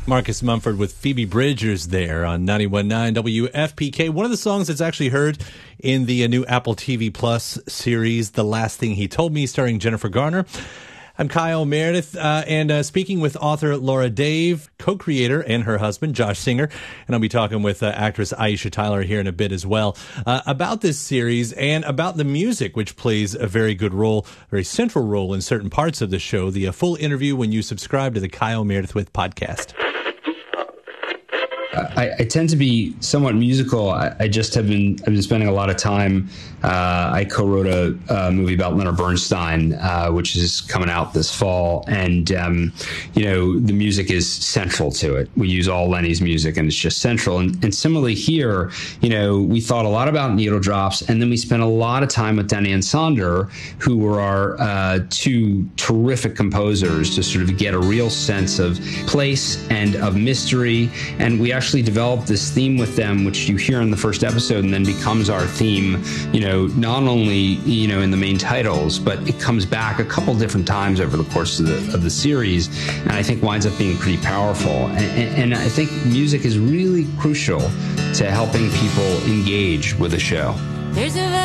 Marcus Mumford with Phoebe Bridgers there on 91.9 WFPK. One of the songs that's actually heard in the new Apple TV Plus series, The Last Thing He Told Me, starring Jennifer Garner. I'm Kyle Meredith, and speaking with author Laura Dave, co-creator, and her husband, Josh Singer. And I'll be talking with actress Aisha Tyler here in a bit as well about this series and about the music, which plays a very good role, very central role in certain parts of the show. The full interview when you subscribe to the Kyle Meredith With podcast. I tend to be somewhat musical. I've been spending a lot of time. I co-wrote a movie about Leonard Bernstein, which is coming out this fall. And, the music is central to it. We use all Lenny's music and it's just central. And similarly here, we thought a lot about Needle Drops, and then we spent a lot of time with Denny and Sander, who were our two terrific composers, to sort of get a real sense of place and of mystery. And we actually developed this theme with them, which you hear in the first episode and then becomes our theme, not only, in the main titles, but it comes back a couple different times over the course of the series, and I think winds up being pretty powerful. And I think music is really crucial to helping people engage with a show.